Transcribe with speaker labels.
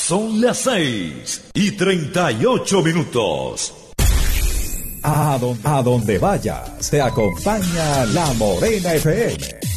Speaker 1: Son las 6:38.
Speaker 2: A donde vayas, te acompaña La Morena FM.